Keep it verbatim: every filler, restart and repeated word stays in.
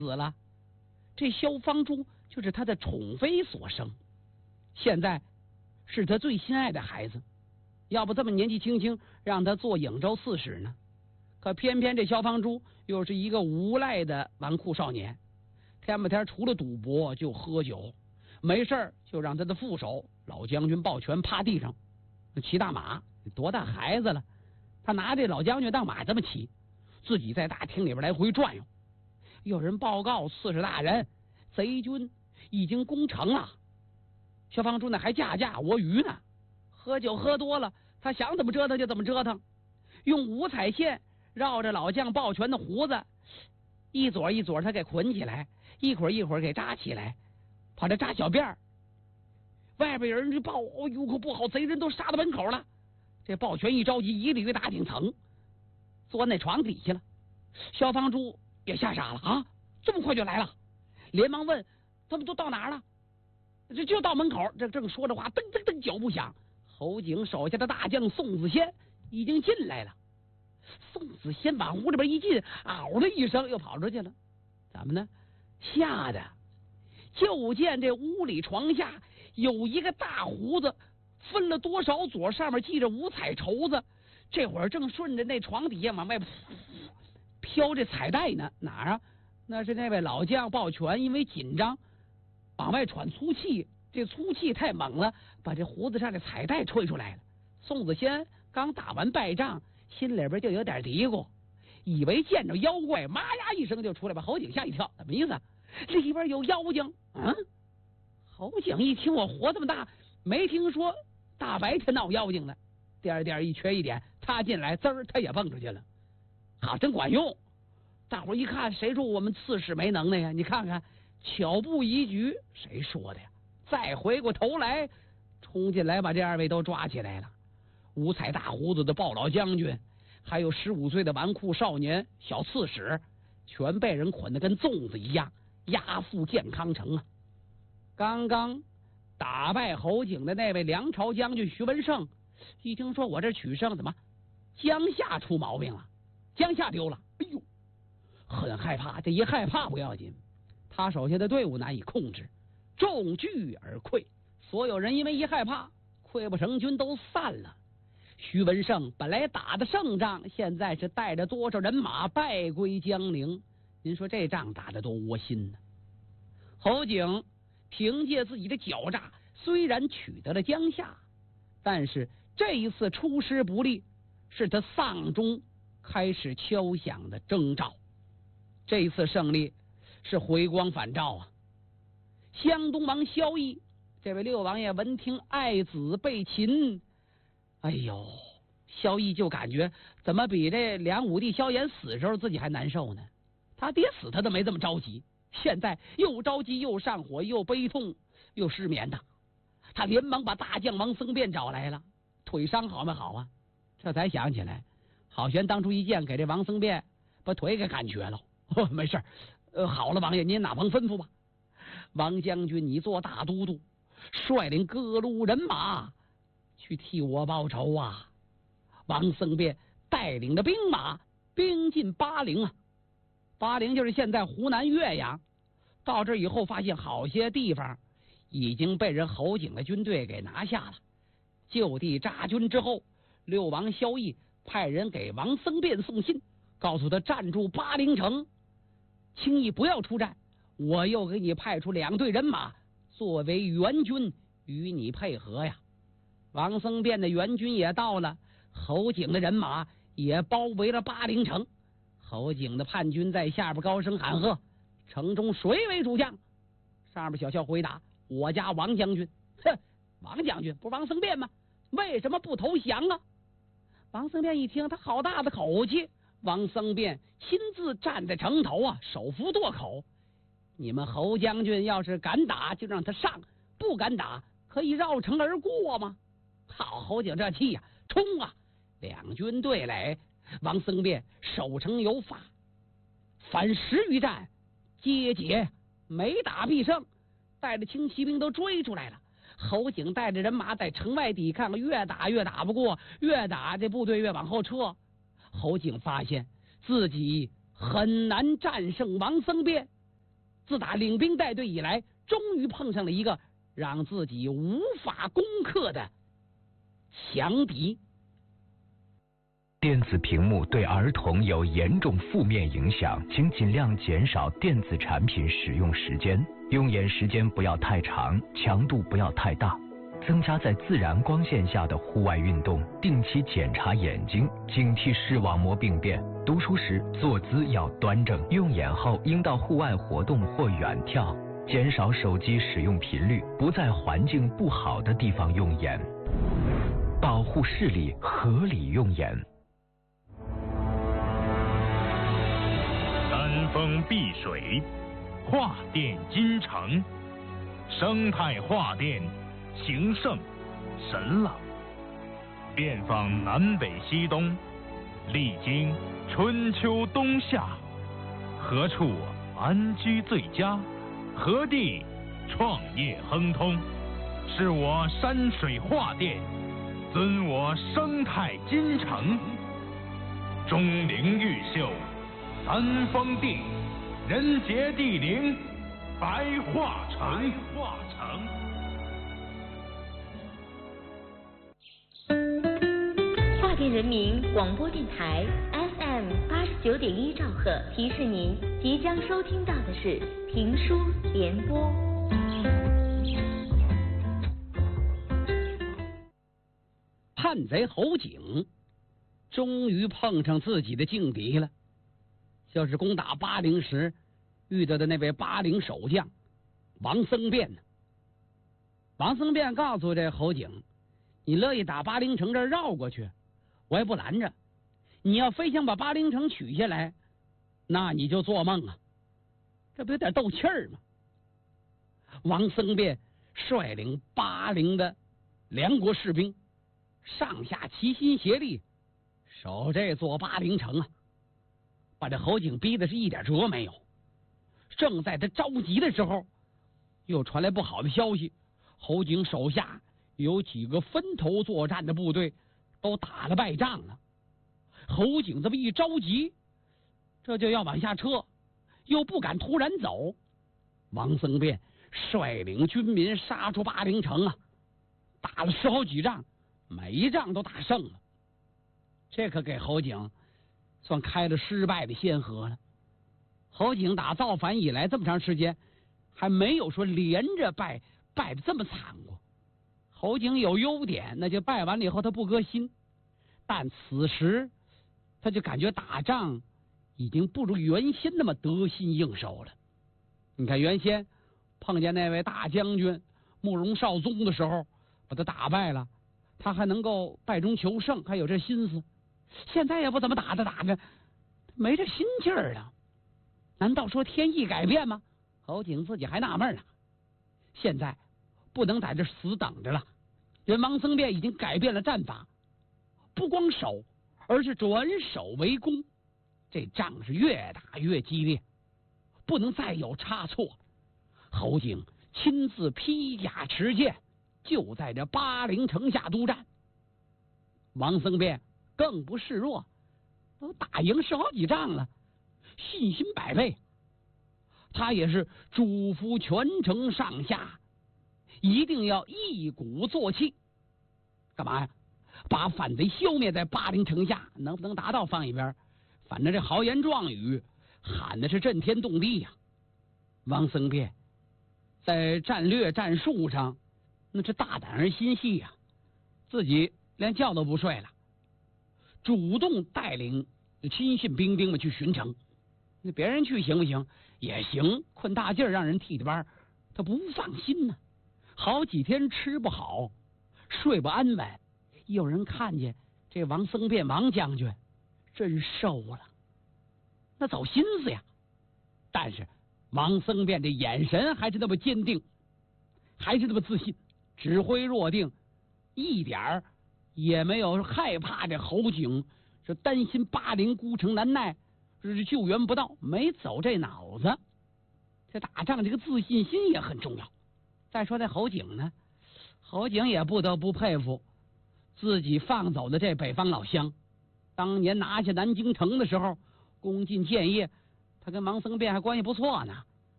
死了，这萧方珠就是他的宠妃所生，现在是他最心爱的孩子，要不这么年纪轻轻让他做颍州刺史呢？可偏偏这萧方珠又是一个无赖的纨绔少年，天不天除了赌博就喝酒，没事就让他的副手老将军鲍全趴地上骑大马，多大孩子了，他拿这老将军当马这么骑，自己在大厅里边来回转悠。有人报告刺史大人，贼军已经攻城了。萧方珠呢还架架我鱼呢，喝酒喝多了，他想怎么折腾就怎么折腾，用五彩线绕着老将鲍全的胡子，一撮一撮他给捆起来，一会儿一会儿给扎起来，把这扎小辫儿。外边有人就报，哦呦可不好，贼人都杀到门口了。这鲍全一着急，一个一个打挺疼，钻那床底下了。萧方珠也吓傻了啊！这么快就来了，连忙问他们都到哪儿了？这就到门口。这正说着话，噔噔噔脚步响，侯景手下的大将宋子仙已经进来了。宋子仙往屋里边一进，嗷的一声又跑出去了。怎么呢？吓得就见这屋里床下有一个大胡子，分了多少撮，上面系着五彩绸子，这会儿正顺着那床底下往外飘这彩带呢。哪儿啊？那是那位老将鲍全因为紧张往外喘粗气，这粗气太猛了，把这胡子上的彩带吹出来了。宋子仙刚打完败仗，心里边就有点嘀咕，以为见着妖怪，妈呀一声就出来，把侯景吓一跳。什么意思？里边有妖精？嗯，侯景一听，我活这么大没听说大白天闹妖精的。颠颠一缺一点，他进来滋儿他也蹦出去了。好，真管用。大伙一看，谁说我们刺史没能耐呀？你看看，巧布一局，谁说的呀？再回过头来，冲进来把这二位都抓起来了。五彩大胡子的鲍老将军，还有十五岁的纨绔少年小刺史，全被人捆得跟粽子一样，押赴建康城啊！刚刚打败侯景的那位梁朝将军徐文胜，一听说我这取胜，怎么江夏出毛病了？江夏丢了，哎呦，很害怕。这一害怕不要紧，他手下的队伍难以控制，众聚而溃。所有人因为一害怕，溃不成军，都散了。徐文胜本来打的胜仗，现在是带着多少人马败归江陵？您说这仗打得多窝心呢？侯景凭借自己的狡诈，虽然取得了江夏，但是这一次出师不利，是他丧钟开始敲响的征兆。这一次胜利是回光返照啊！湘东王萧绎，这位六王爷闻听爱子被擒，哎呦，萧绎就感觉怎么比这梁武帝萧衍死时候自己还难受呢？他爹死他都没这么着急，现在又着急又上火又悲痛又失眠的。他连忙把大将王僧辩找来了，腿伤好没好啊？这才想起来，郝玄当初一剑给这王僧辩把腿给砍瘸了。哦，没事，呃，好了，王爷您哪旁吩咐吧。王将军，你做大都督，率领各路人马去替我报仇啊！王僧辩带领着兵马兵进巴陵啊，巴陵就是现在湖南岳阳。到这以后，发现好些地方已经被人侯景的军队给拿下了。就地扎军之后，六王萧绎派人给王僧辩送信，告诉他站住巴陵城，轻易不要出战。我又给你派出两队人马作为援军与你配合呀。王僧辩的援军也到了，侯景的人马也包围了巴陵城。侯景的叛军在下边高声喊喝：城中谁为主将？上边小校回答：我家王将军。哼，王将军不是王僧辩吗？为什么不投降啊？王僧辩一听，他好大的口气。王僧辩亲自站在城头啊，手扶垛口。你们侯将军要是敢打，就让他上；不敢打，可以绕城而过吗？好，侯景这气呀、啊，冲啊！两军对垒，王僧辩守城有法，反十余战，皆捷，每打必胜，带着轻骑兵都追出来了。侯景带着人马在城外抵抗，越打越打不过，越打这部队越往后撤。侯景发现自己很难战胜王僧辩， 自打领兵带队以来，终于碰上了一个让自己无法攻克的强敌。 电子屏幕对儿童有严重负面影响，请尽量减少电子产品使用时间，用眼时间不要太长，强度不要太大，增加在自然光线下的户外运动，定期检查眼睛，警惕视网膜病变。读书时坐姿要端正，用眼后应到户外活动或远眺，减少手机使用频率，不在环境不好的地方用眼，保护视力，合理用眼。 山峰碧水，画电金城，生态画电，情圣神朗，遍访南北西东，历经春秋冬夏，何处安居最佳？何地创业亨通？是我山水画电，尊我生态金城。钟灵毓秀，三峰地，人杰地灵，白化城。化城。 华电人民广播电台 F M 八十九点一兆赫提示您，即将收听到的是评书联播。 叛贼侯景终于碰上自己的劲敌了，就是攻打巴陵时遇到的那位巴陵守将王僧辩呢。王僧辩告诉这侯景，你乐意打巴陵城这儿绕过去，我也不拦着，你要非想把巴陵城取下来，那你就做梦啊，这不有点斗气儿吗？王僧辩率领巴陵的两国士兵上下齐心协力守这座巴陵城啊，把这侯景逼的是一点辙没有。正在他着急的时候，又传来不好的消息，侯景手下有几个分头作战的部队都打了败仗了。侯景这么一着急，这就要往下撤，又不敢突然走。王僧辩率领军民杀出巴陵城啊，打了十好几仗，每一仗都打胜了。这可给侯景算开了失败的先河了。侯景打造反以来这么长时间，还没有说连着败败的这么惨过。侯景有优点，那就败完了以后他不革新，但此时他就感觉打仗已经不如原先那么得心应手了。你看原先碰见那位大将军慕容绍宗的时候，把他打败了，他还能够败中求胜，还有这心思。现在也不怎么打着打着没这心劲儿了，难道说天意改变吗？侯景自己还纳闷呢。现在不能在这死等着了，人王僧辩已经改变了战法，不光守，而是转守为攻，这仗是越打越激烈，不能再有差错。侯景亲自披甲持剑，就在这巴陵城下督战。王僧辩更不示弱，都打赢十好几仗了，信心百倍。他也是嘱咐全城上下，一定要一鼓作气。干嘛呀？把反贼消灭在巴陵城下，能不能达到放一边，反正这豪言壮语喊的是震天动地呀。王僧辩在战略战术上那是大胆而心细呀，自己连觉都不睡了，主动带领亲信兵丁们去巡城。那别人去行不行？也行，困大劲儿让人替的班，他不放心呢。好几天吃不好，睡不安稳。有人看见这王僧辩王将军真瘦了，那走心思呀。但是王僧辩这眼神还是那么坚定，还是那么自信，指挥若定，一点儿也没有害怕这侯景，是担心巴陵孤城难耐，是救援不到，没走这脑子。这打仗这个自信心也很重要。再说这侯景呢，侯景也不得不佩服自己放走的这北方老乡。当年拿下南京城的时候，攻进建业，他跟王僧辩还关系不错呢。